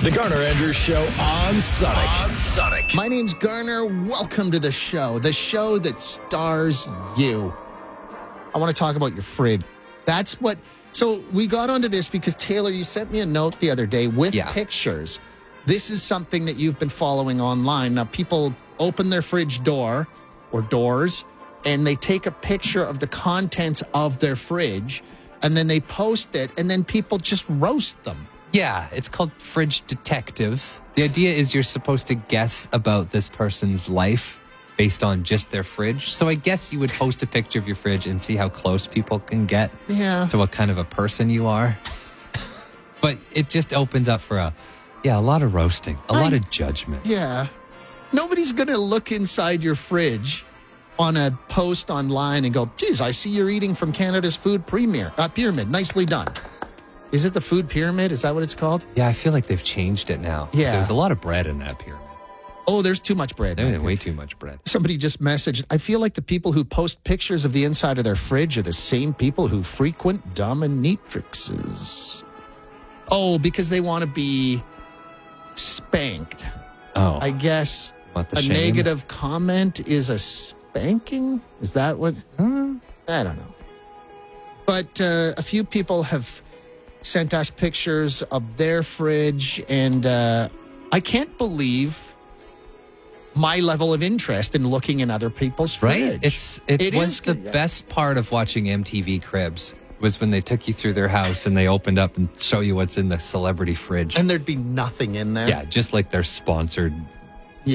The Garner Andrews Show on Sonic. My name's Garner. Welcome to the show that stars you. I want to talk about your fridge. That's what. So we got onto this because, Taylor, you sent me a note the other day with pictures. This is something that you've been following online. Now, people open their fridge door or doors, and they take a picture of the contents of their fridge, and then they post it, and then people just roast them. Yeah, it's called Fridge Detectives. The idea is you're supposed to guess about this person's life based on just their fridge. So I guess you would post a picture of your fridge and see how close people can get to what kind of a person you are. But it just opens up for a lot of roasting, a lot of judgment. Yeah. Nobody's going to look inside your fridge on a post online and go, geez, I see you're eating from Canada's food pyramid. Nicely done. Is it the food pyramid? Is that what it's called? Yeah, I feel like they've changed it now. Yeah. There's a lot of bread in that pyramid. Oh, there's too much bread. There's way too much bread. Somebody just messaged, I feel like the people who post pictures of the inside of their fridge are the same people who frequent dominatrixes. Oh, because they want to be spanked. Oh. I guess a shame? Negative comment is a spanking? Is that what? I don't know. But a few people have sent us pictures of their fridge, and I can't believe my level of interest in looking in other people's fridge. Right? It was the best part of watching MTV Cribs was when they took you through their house and they opened up and show you what's in the celebrity fridge. And there'd be nothing in there. Yeah, just like their sponsored